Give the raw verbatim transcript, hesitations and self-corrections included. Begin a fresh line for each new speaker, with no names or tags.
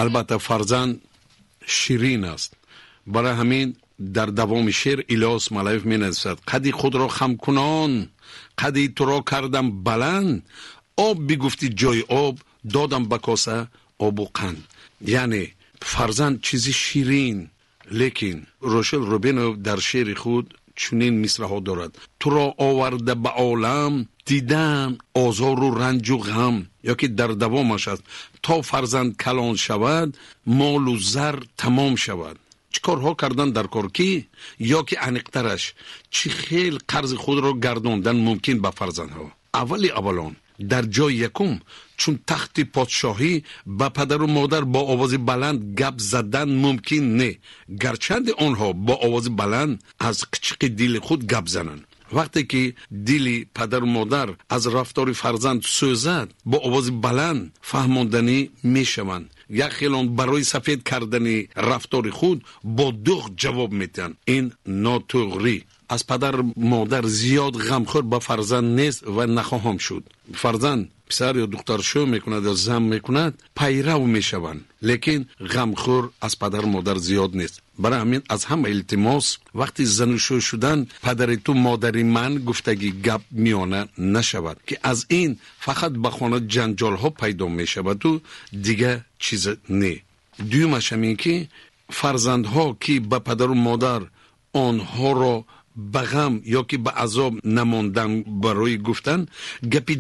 البته فرزند شیرین است. برای همین در دوام شعر الیاس ملایف می نویسد قدی خود را خم کنان، قدی تو را کردم بلند، آب بگفتی جای آب، دادم به کاسه آب و قند. یعنی فرزند چیزی شیرین، لیکن روشل روبینو در شعر خود چنین مصرع‌ها دارد: تو را آورده به عالم، دیدم آزار و رنج و غم. یا که در دوامش است: تا فرزند کلان شود، مال و زر تمام شود. چه کارها کردن در کار کی؟ یا که انیقترش چی خیل قرض خود را گرداندن ممکن به فرزندها. اولی اولان در جای یکم چون تخت پادشاهی با پدر و مادر با آواز بلند گپ زدن ممکن نه، گرچند آنها با آواز بلند از قچق دل خود گپ زنند. وقتی که دل پدر و مادر از رفتار فرزند سوزد، با آواز بلند فهماندنی می شوند. یک خیلان برای سفید کردن رفتار خود با دوغ جواب میدن. این ناتوغری. از پدر مادر زیاد غمخور با فرزند نیست و نخواهم شد. فرزند پسر یا دختر شو میکند یا زن میکند، پیرو میشوند، لیکن غمخور از پدر مادر زیاد نیست. برای همین از هم التماس وقتی زن و شو شدن پدر تو مادری من گفتگی گپ میانه نشود، که از این فقط به خانه جنجال ها پیدا میشود و دیگه چیز نه. دومش همین که فرزندها که به پدر و مادر آنها را به غم یا که به عذاب نماندن برای گفتن گپی